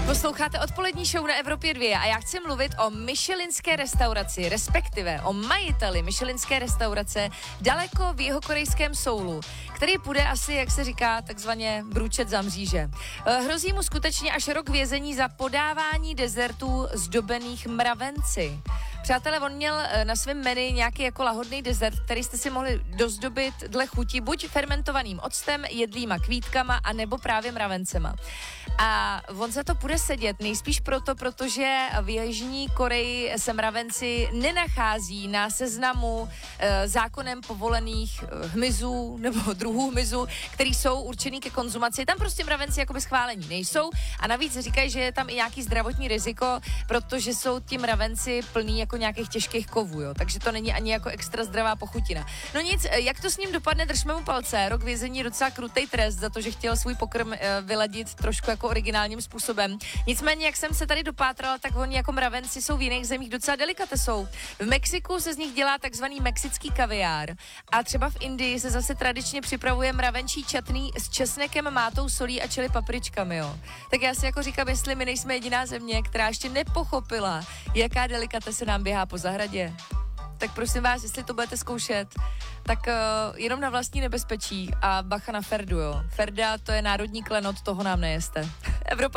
Posloucháte odpolední show na Evropě 2 a já chci mluvit o michelinské restauraci, respektive o majiteli michelinské restaurace daleko v jihokorejském Soulu, který půjde asi, jak se říká, takzvaně brůčet za mříže. Hrozí mu skutečně až rok vězení za podávání dezertů zdobených mravenci. Přátelé, on měl na svém menu nějaký jako lahodný dezert, který jste si mohli dozdobit dle chuti buď fermentovaným octem, jedlýma kvítkama, anebo právě mravencema. A on za to půjde sedět, nejspíš proto, protože v Jižní Koreji se mravenci nenachází na seznamu zákonem povolených hmyzů nebo druhů hmyzu, který jsou určený ke konzumaci. Tam prostě mravenci jakoby schválení nejsou a navíc říkají, že je tam i nějaký zdravotní riziko, protože jsou ti mravenci plný jako nějakých těžkých kovů, jo. Takže to není ani jako extra zdravá pochutina. No nic, jak to s ním dopadne, držme mu palce. Rok vězení, docela krutej trest za to, že chtěl svůj pokrm vyladit trošku jako originálním způsobem. Nicméně, jak jsem se tady dopátrala, tak oni jako mravenci jsou v jiných zemích docela delikatesou. V Mexiku se z nich dělá takzvaný mexický kaviár a třeba v Indii se zase tradičně připravuje mravenčí čatný s česnekem, mátou, solí a čili papričkami, jo. Tak já si jako říkám, jestli my nejsme jediná země, která ještě nepochopila, jaká delikatese nám běhá po zahradě. Tak prosím vás, jestli to budete zkoušet, tak jenom na vlastní nebezpečí a bacha na ferdu, jo. Ferda, to je národní klenot, toho nám nejeste. Evropa